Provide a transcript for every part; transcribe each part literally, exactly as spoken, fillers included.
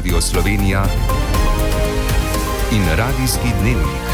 Radio Slovenija in Radijski dnevnik.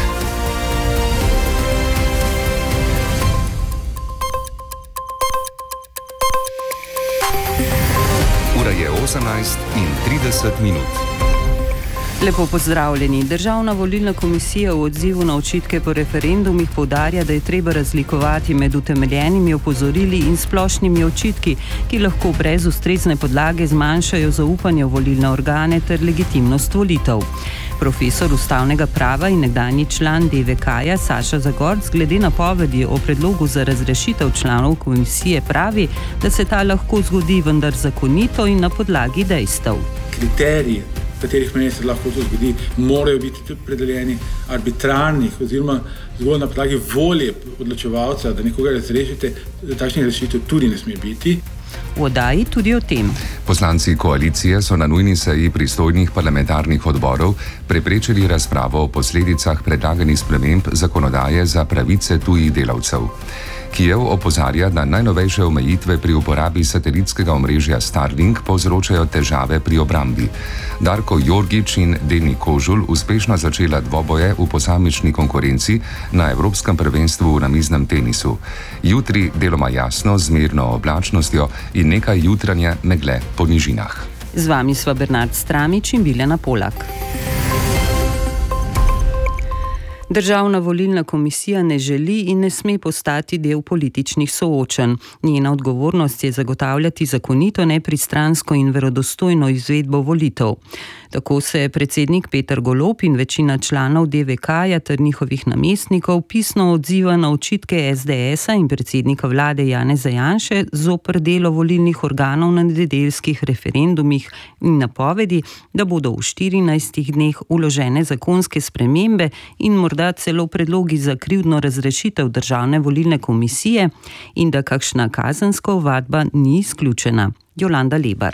Ura je osemnajst in trideset minut. Lepo pozdravljeni. Državna volilna komisija v odzivu na očitke po referendumih poudarja, da je treba razlikovati med utemeljenimi opozorili in splošnimi očitki, ki lahko brez ustrezne podlage zmanjšajo zaupanje v volilne organe ter legitimnost volitev. Profesor ustavnega prava in nekdanji član D V K-ja Saša Zagorc glede napovedi o predlogu za razrešitev članov komisije pravi, da se ta lahko zgodi, vendar zakonito in na podlagi dejstev. Kriteriji, v katerih meni se lahko to zgodi, morajo biti predeljeni arbitrarnih oziroma zgolj na podlagi volje odločevalca, da nekoga razrešite, takšnih rešitev tudi ne sme biti. V oddaji tudi o tem. Poslanci koalicije so na nujni seji pristojnih parlamentarnih odborov preprečili razpravo o posledicah predlaganih sprememb zakonodaje za pravice tujih delavcev. Kijev opozarja, da najnovejše omejitve pri uporabi satelitskega omrežja Starlink povzročajo težave pri obrambi. Darko Jorgič in Deni Kožul uspešno začela dvoboje v posamični konkurenci na Evropskem prvenstvu v namiznem tenisu. Jutri deloma jasno z zmerno oblačnostjo in nekaj jutranje megle po nižinah. Z vami sva Bernard Stramič in Biljana Polak. Državna volilna komisija ne želi in ne sme postati del političnih soočenj. Njena odgovornost je zagotavljati zakonito, nepristransko in verodostojno izvedbo volitev. Tako se predsednik Peter Golob in večina članov D V K-ja ter njihovih namestnikov pisno odziva na očitke S D S-a in predsednika vlade Janeza Janše zoper delo volilnih organov na nedeljskih referendumih in napovedi, da bodo v štirinajstih dneh vložene zakonske spremembe in morda celo predlogi za krivdno razrešitev državne volilne komisije in da kakšna kazenska ovadba ni izključena. Jolanda Lebar.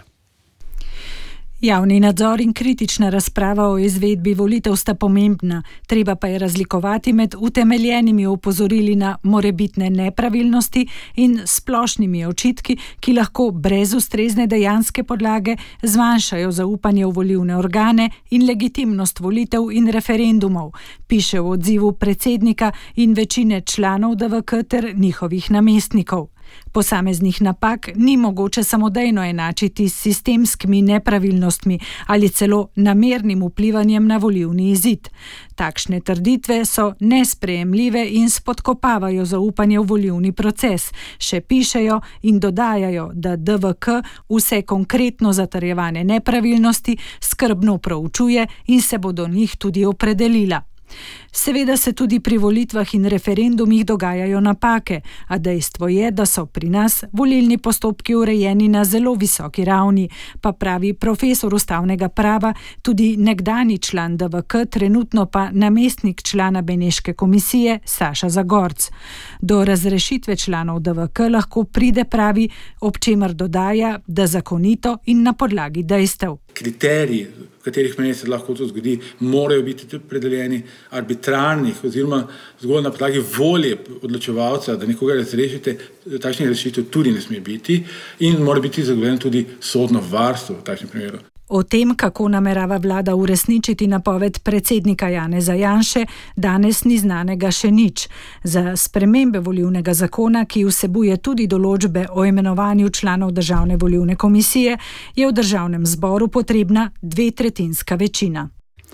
Javni nadzor in kritična razprava o izvedbi volitev sta pomembna, treba pa je razlikovati med utemeljenimi opozorili na morebitne nepravilnosti in splošnimi očitki, ki lahko brez ustrezne dejanske podlage zmanjšajo zaupanje v volilne organe in legitimnost volitev in referendumov, piše v odzivu predsednika in večine članov D V K ter njihovih namestnikov. Posameznih napak ni mogoče samodejno enačiti s sistemskimi nepravilnostmi ali celo namernim vplivanjem na volilni izid. Takšne trditve so nesprejemljive in spodkopavajo zaupanje v volilni proces, še pišejo in dodajajo, da D V K vse konkretno zatrjevane nepravilnosti skrbno proučuje in se bo do njih tudi opredelila. Seveda se tudi pri volitvah in referendumih dogajajo napake, a dejstvo je, da so pri nas volilni postopki urejeni na zelo visoki ravni, pa pravi profesor ustavnega prava, tudi nekdani član D V K, trenutno pa namestnik člana Beneške komisije Saša Zagorc. Do razrešitve članov D V K lahko pride, pravi, ob čemer dodaja, da zakonito in na podlagi dejstev. Kriteriji, v katerih meni se lahko to zgodi, morajo biti tudi predeljeni arbitrarnih oziroma zgolj na podlagi volje odločevalca, da nekoga razrešite, takšnih rešitev tudi ne sme biti in mora biti zagotovljeno tudi sodno varstvo v takšnem primeru. O tem, kako namerava vlada uresničiti napoved predsednika Janeza Janše, danes ni znanega še nič. Za spremembe volilnega zakona, ki vsebuje tudi določbe o imenovanju članov državne volilne komisije, je v državnem zboru potrebna dvetretjinska večina.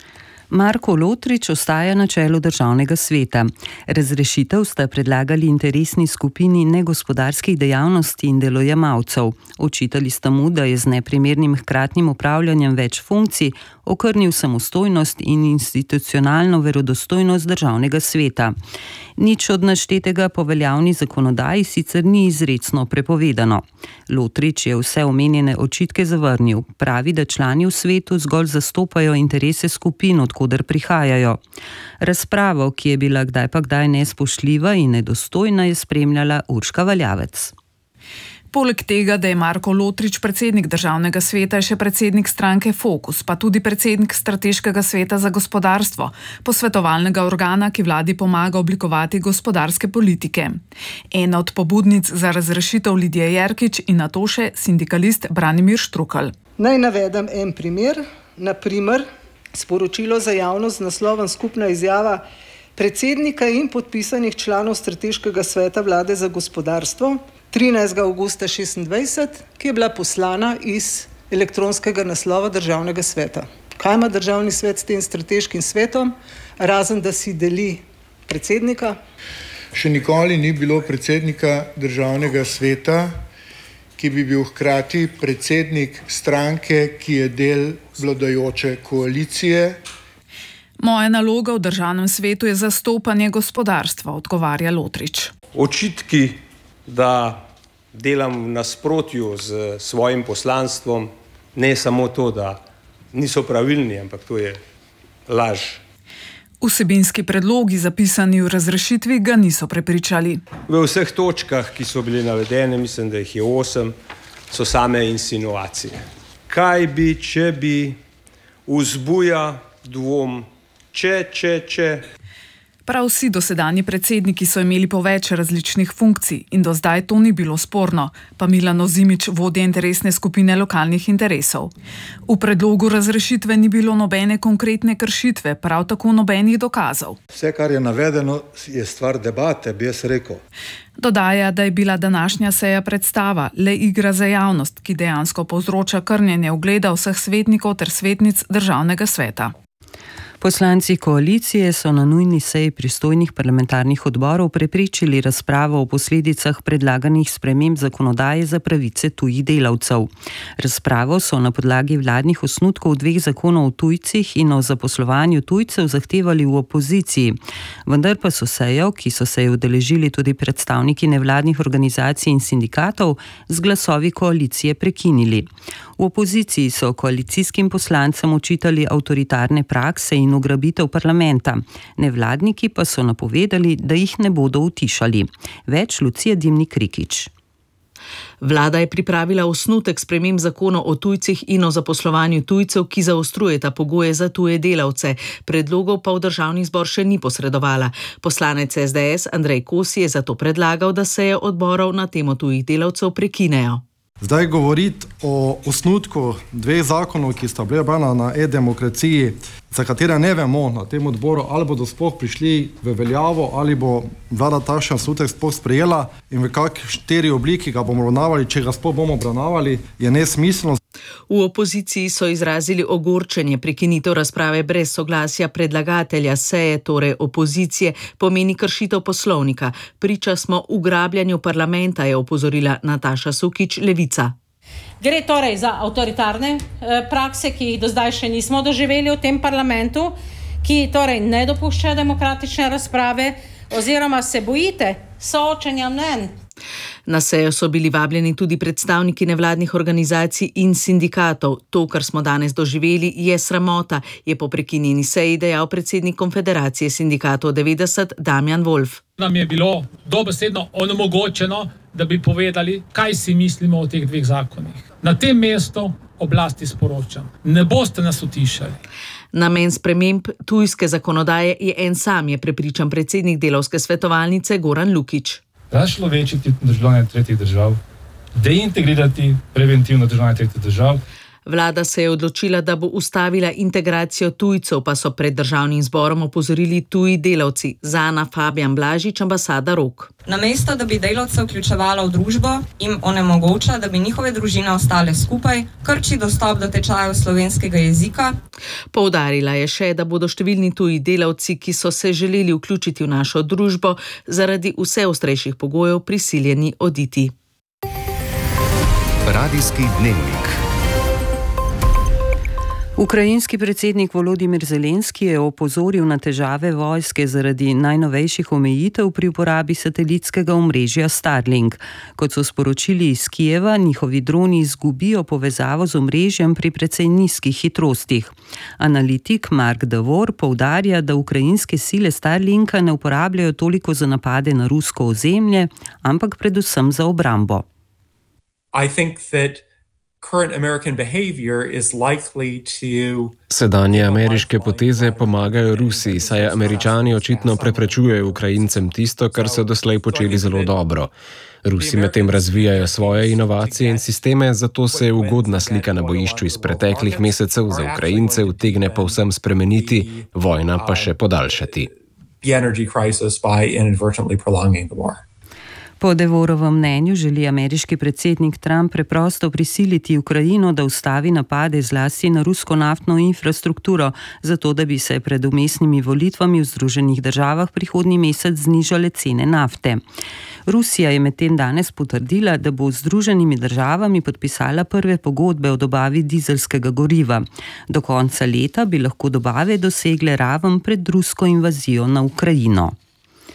Marko Lotrič ostaja na čelu državnega sveta. Razrešitev sta predlagali interesni skupini negospodarskih dejavnosti in delojemalcev. Očitali sta mu, da je z neprimernim hkratnim upravljanjem več funkcij okrnil samostojnost in institucionalno verodostojnost državnega sveta. Nič od naštetega po veljavni zakonodaji sicer ni izrecno prepovedano. Lotrič je vse omenjene očitke zavrnil. Pravi, da člani v svetu zgolj zastopajo interese skupin, odkoder prihajajo. Razpravo, ki je bila kdaj pa kdaj nespoštljiva in nedostojna, je spremljala Urška Valjavec. Poleg tega, da je Marko Lotrič predsednik državnega sveta, je še predsednik stranke Fokus, pa tudi predsednik strateškega sveta za gospodarstvo, posvetovalnega organa, ki vladi pomaga oblikovati gospodarske politike. Ena od pobudnic za razrešitev Lidija Jerkič in nato še sindikalist Branimir Štrukelj. Naj navedem en primer. naprimer sporočilo za javnost z naslovom Skupna izjava predsednika in podpisanih članov Strateškega sveta vlade za gospodarstvo trinajstega avgusta šestindvajset, ki je bila poslana iz elektronskega naslova Državnega sveta. Kaj ima Državni svet s tem strateškim svetom, razen da si deli predsednika? Še nikoli ni bilo predsednika Državnega sveta, ki bi bil hkrati predsednik stranke, ki je del vladajoče koalicije. Moja naloga v Državnem svetu je zastopanje gospodarstva, odgovarja Lotrič. Očitki, da delam v nasprotju z svojim poslanstvom, ne samo to, da niso pravilni, ampak to je laž. Vsebinski predlogi, zapisani v razrešitvi, ga niso prepričali. V vseh točkah, ki so bile navedene, mislim, da jih je osem, so same insinuacije. Kaj bi, če bi, vzbuja dvom, če, če, če. Prav vsi dosedanji predsedniki so imeli po več različnih funkcij in do zdaj to ni bilo sporno, pa Milan Ozimič, vodja interesne skupine lokalnih interesov. V predlogu razrešitve ni bilo nobene konkretne kršitve, prav tako nobenih dokazov. Vse, kar je navedeno, je stvar debate, bi jaz rekel. Dodaja, da je bila današnja seja predstava le igra za javnost, ki dejansko povzroča krnjenje ugleda vseh svetnikov ter svetnic Državnega sveta. Poslanci koalicije so na nujni seji pristojnih parlamentarnih odborov preprečili razpravo o posledicah predlaganih sprememb zakonodaje za pravice tujih delavcev. Razpravo so na podlagi vladnih osnutkov dveh zakonov o tujcih in o zaposlovanju tujcev zahtevali v opoziciji, vendar pa so sejo, ki so se je udeležili tudi predstavniki nevladnih organizacij in sindikatov, z glasovi koalicije prekinili. V opoziciji so koalicijskim poslancem očitali avtoritarne prakse in ugrabitev parlamenta. Nevladniki pa so napovedali, da jih ne bodo utišali. Več Lucija Dimnik Rikič. Vlada je pripravila osnutek sprememb zakona o tujcih in o zaposlovanju tujcev, ki zaostrujeta pogoje za tuje delavce. Predlogov pa v Državni zbor še ni posredovala. Poslanec S D S Andrej Kosi je zato predlagal, da seje odborov na temo tujih delavcev prekinejo. Zdaj govoriti o osnutku dveh zakonov, ki sta bila na e-demokraciji, za katere ne vemo na tem odboru, ali bodo sploh prišli v veljavo, ali bo vlada takšen osnutek sploh sprejela in v kakšni obliki ga bomo obravnavali, če ga sploh bomo obravnavali, je nesmiselno. V opoziciji so izrazili ogorčenje. Prekinitev razprave brez soglasja predlagatelja seje, torej opozicije, pomeni kršitev poslovnika. Priča smo ugrabljanju parlamenta, je opozorila Nataša Sukič, Levica. Gre torej za avtoritarne prakse, ki jih do zdaj še nismo doživeli v tem parlamentu, ki torej ne dopuščajo demokratične razprave oziroma se bojite soočenja mnenj. Na sejo so bili vabljeni tudi predstavniki nevladnih organizacij in sindikatov. To, kar smo danes doživeli, je sramota, je po prekinjeni seji dejal predsednik Konfederacije sindikatov devetdeset Damjan Wolf. Nam je bilo dobesedno onemogočeno, da bi povedali, kaj si mislimo o teh dveh zakonih. Na tem mestu oblasti sporočam, ne boste nas utišali. Namen sprememb tujske zakonodaje je en sam, je prepričan predsednik delavske svetovalnice Goran Lukič. Razčlovečiti državljane tretjih držav, deintegrirati preventivno državljane tretjih držav. Vlada se je odločila, da bo ustavila integracijo tujcev, pa so pred Državnim zborom opozorili tuji delavci. Zana Fabijan Blažič, ambasada Rok. Namesto, da bi delavce vključevala v družbo, jim onemogoča, da bi njihove družine ostale skupaj, krči dostop do tečajev slovenskega jezika. Poudarila je še, da bodo številni tuji delavci, ki so se želeli vključiti v našo družbo, zaradi vse ostrejših pogojev prisiljeni oditi. Radijski dnevnik. Ukrajinski predsednik Volodimir Zelenski je opozoril na težave vojske zaradi najnovejših omejitev pri uporabi satelitskega omrežja Starlink. Kot so sporočili iz Kijeva, njihovi droni izgubijo povezavo z omrežjem pri precej nizkih hitrostih. Analitik Mark Davor poudarja, da ukrajinske sile Starlinka ne uporabljajo toliko za napade na rusko ozemlje, ampak predvsem za obrambo. I think that Sedanje ameriške poteze pomagajo Rusiji, saj Američani očitno preprečujejo Ukrajincem tisto, kar so doslej počeli zelo dobro. Rusi medtem razvijajo svoje inovacije in sisteme, zato se je ugodna slika na bojišču iz preteklih mesecev za Ukrajince utegne povsem spremeniti, vojna pa še podaljšati. Po Devorovem mnenju želi ameriški predsednik Trump preprosto prisiliti Ukrajino, da ustavi napade zlasti na rusko naftno infrastrukturo, zato da bi se pred vmesnimi volitvami v Združenih državah prihodnji mesec znižale cene nafte. Rusija je medtem danes potrdila, da bo z Združenimi državami podpisala prve pogodbe o dobavi dizelskega goriva. Do konca leta bi lahko dobave dosegle raven pred rusko invazijo na Ukrajino.